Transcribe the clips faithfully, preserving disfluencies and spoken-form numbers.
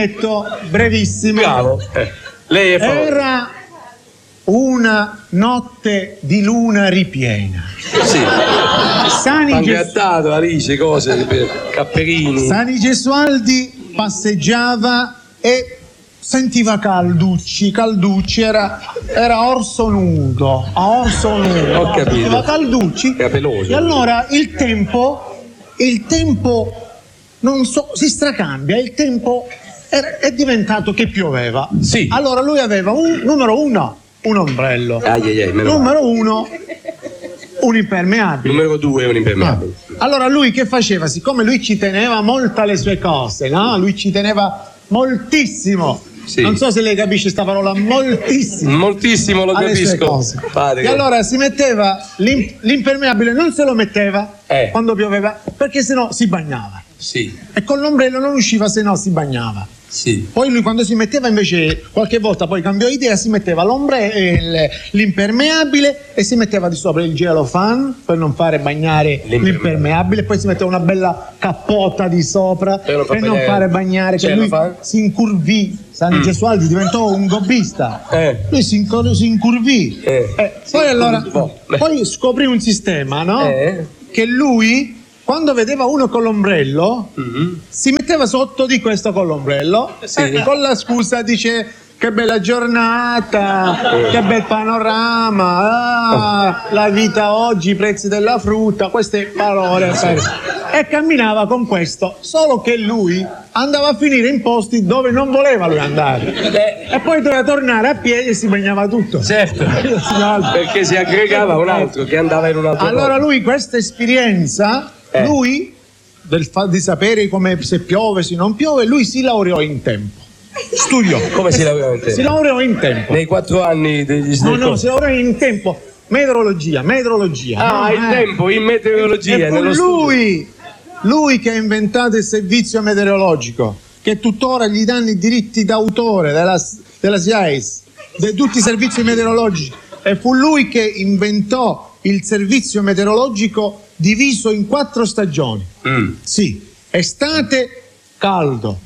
detto brevissimo. Bravo. Eh. Lei è favorevole. Era una notte di luna ripiena. Sì. Sani, Ges- Pangrattato, Alice, cose, Capperini. Sani Gesualdi passeggiava e sentiva Calducci. Calducci era, era orso nudo. A orso nudo. Ho capito. Sentiva Calducci. Era peloso. E allora il tempo, il tempo, non so, si stracambia. Il tempo è, è diventato che pioveva. Sì. Allora lui aveva un numero uno, un ombrello. Ai, ai, ai, meno Numero uno, un impermeabile. Numero due è un impermeabile. Ah. Allora lui che faceva? Siccome lui ci teneva molto alle sue cose, no? Lui ci teneva moltissimo. Sì. Non so se lei capisce sta parola, moltissimo. Moltissimo lo alle sue capisco. cose. Padre. E allora si metteva l'im- l'impermeabile, non se lo metteva Eh. quando pioveva, perché sennò si bagnava. Sì, E con l'ombrello non usciva, se no si bagnava. sì. Poi lui quando si metteva invece, qualche volta poi cambiò idea, si metteva l'ombrello, l'impermeabile e si metteva di sopra il gelofan per non fare bagnare L'impermeabile. l'impermeabile, poi si metteva una bella cappota di sopra Per non per far non bagnare- fare bagnare, che lui Gelofan? si incurvì. Sani Mm. Gesualdi diventò un gobbista. Eh. Lui si, incor- si incurvì. Eh. Eh, Si poi allora incurvò. Beh. poi scoprì un sistema, no? Eh. Che lui quando vedeva uno con l'ombrello Mm-hmm. si metteva sotto di questo con l'ombrello Sì. e con la scusa dice che bella giornata, che bel panorama, ah, la vita oggi, i prezzi della frutta, queste parole per- e camminava con questo, solo che lui andava a finire in posti dove non voleva lui andare e poi doveva tornare a piedi e si bagnava tutto. Certo, perché si aggregava a un altro che andava in un altro Allora posto. lui questa esperienza, Eh. lui del fa- di sapere come se piove, se non piove, lui si laureò in tempo. Studiò. Come si laureò in Si tempo? laureò in tempo. Nei quattro anni degli No, no, si laureò in tempo. Meteorologia, meteorologia. Ah, no, il eh. tempo in meteorologia. E fu nello studio. lui, lui che ha inventato il servizio meteorologico, che tuttora gli danno i diritti d'autore della, della S I A E S, di tutti i servizi meteorologici. E fu lui che inventò il servizio meteorologico diviso in quattro stagioni. Mm. Sì, estate caldo,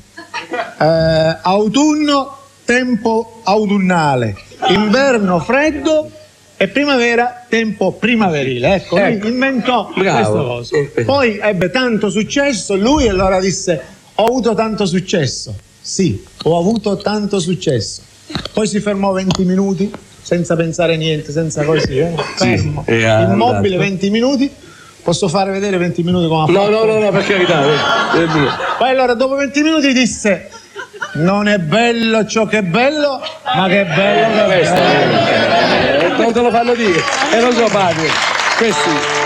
eh, autunno tempo autunnale, inverno freddo e primavera tempo primaverile. Ecco, lui Ecco. inventò Bravo. questa cosa. Eh. Poi ebbe tanto successo lui e allora disse: ho avuto tanto successo. Sì, ho avuto tanto successo. Poi si fermò venti minuti senza pensare niente, senza così, eh? Fermo, è immobile andato. venti minuti. Posso fare vedere venti minuti come ha No, fatto? no, no, no, per carità. eh, eh, Poi allora dopo venti minuti disse: non è bello ciò che è bello, ma che è bello che è Questo bello. è. Non te lo fanno dire. E lo so, padre. Questi.